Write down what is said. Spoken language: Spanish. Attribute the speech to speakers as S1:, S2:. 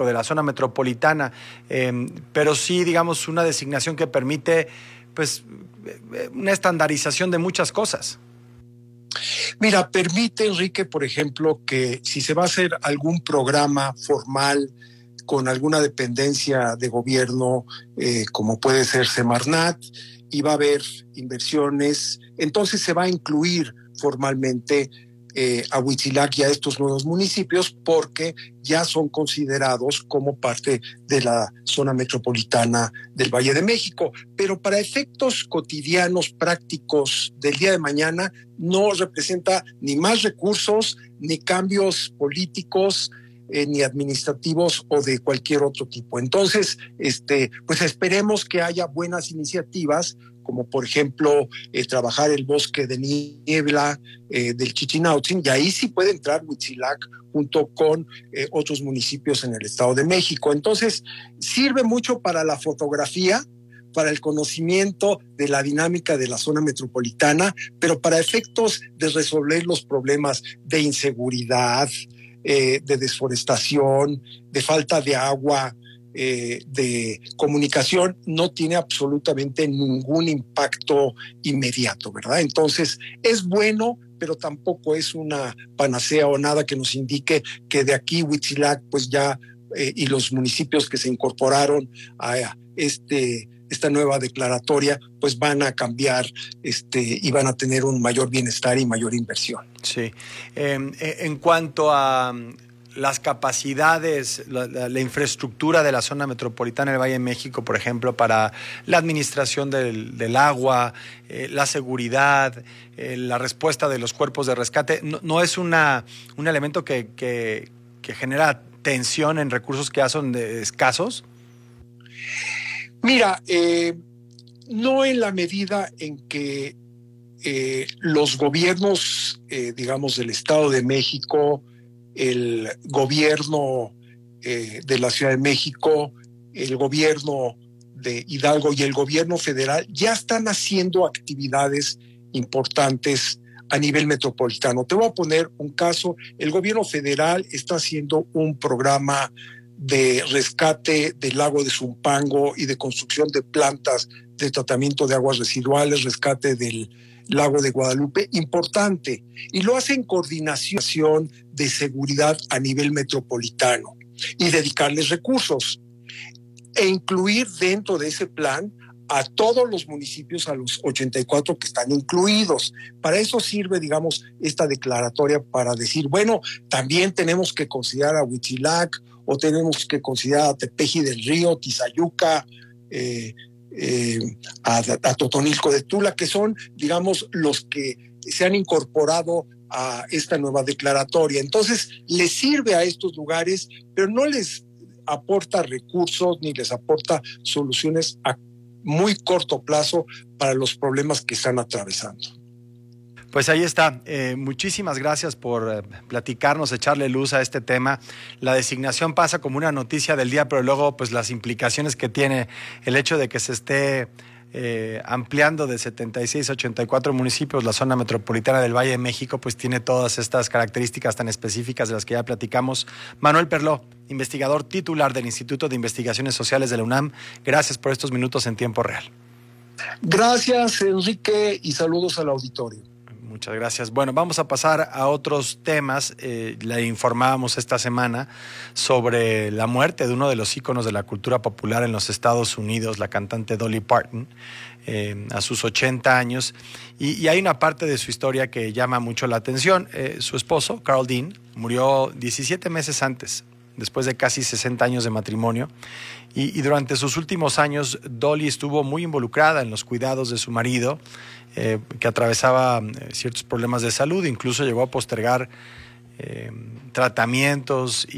S1: México, de la zona metropolitana, pero sí, digamos, una designación que permite, pues, una estandarización de muchas cosas.
S2: Mira, permite, Enrique, por ejemplo, que si se va a hacer algún programa formal con alguna dependencia de gobierno, como puede ser Semarnat, y va a haber inversiones, entonces se va a incluir formalmente a Huitzilac y a estos nuevos municipios porque ya son considerados como parte de la zona metropolitana del Valle de México. Pero para efectos cotidianos, prácticos del día de mañana, no representa ni más recursos, ni cambios políticos, ni administrativos o de cualquier otro tipo. Entonces, pues esperemos que haya buenas iniciativas, como por ejemplo trabajar el bosque de niebla del Chichinautzin, y ahí sí puede entrar Huitzilac junto con otros municipios en el Estado de México. Entonces, sirve mucho para la fotografía, para el conocimiento de la dinámica de la zona metropolitana, pero para efectos de resolver los problemas de inseguridad, de desforestación, de falta de agua, de comunicación, no tiene absolutamente ningún impacto inmediato, ¿verdad? Entonces, es bueno, pero tampoco es una panacea o nada que nos indique que de aquí Huitzilac, pues ya, y los municipios que se incorporaron a esta nueva declaratoria, pues van a cambiar y van a tener un mayor bienestar y mayor inversión.
S1: Sí. En cuanto a las capacidades, la infraestructura de la zona metropolitana del Valle de México, por ejemplo, para la administración del agua, la seguridad, la respuesta de los cuerpos de rescate, no es un elemento que genera tensión en recursos que ya son escasos.
S2: Mira, no en la medida en que los gobiernos, digamos, del Estado de México, el gobierno de la Ciudad de México, el gobierno de Hidalgo y el gobierno federal ya están haciendo actividades importantes a nivel metropolitano. Te voy a poner un caso. El gobierno federal está haciendo un programa de rescate del lago de Zumpango y de construcción de plantas de tratamiento de aguas residuales, rescate del lago de Guadalupe, importante, y lo hace en coordinación de seguridad a nivel metropolitano y dedicarles recursos e incluir dentro de ese plan a todos los municipios, a los 84 que están incluidos. Para eso sirve, digamos, esta declaratoria, para decir, bueno, también tenemos que considerar a Huitzilac, o tenemos que considerar a Tepeji del Río, Tizayuca, a Totonilco de Tula, que son, digamos, los que se han incorporado a esta nueva declaratoria. Entonces, les sirve a estos lugares, pero no les aporta recursos ni les aporta soluciones a muy corto plazo para los problemas que están atravesando.
S1: Pues ahí está. Muchísimas gracias por platicarnos, echarle luz a este tema. La designación pasa como una noticia del día, pero luego pues las implicaciones que tiene el hecho de que se esté ampliando de 76 a 84 municipios la zona metropolitana del Valle de México, pues tiene todas estas características tan específicas de las que ya platicamos. Manuel Perló, investigador titular del Instituto de Investigaciones Sociales de la UNAM, gracias por estos minutos en tiempo real.
S2: Gracias, Enrique, y saludos al auditorio.
S1: Muchas gracias. Bueno, vamos a pasar a otros temas. Le informábamos esta semana sobre la muerte de uno de los íconos de la cultura popular en los Estados Unidos, la cantante Dolly Parton, a sus 80 años. Y hay una parte de su historia que llama mucho la atención. Su esposo, Carl Dean, murió 17 meses antes, después de casi 60 años de matrimonio. Y durante sus últimos años, Dolly estuvo muy involucrada en los cuidados de su marido, que atravesaba ciertos problemas de salud, incluso llegó a postergar tratamientos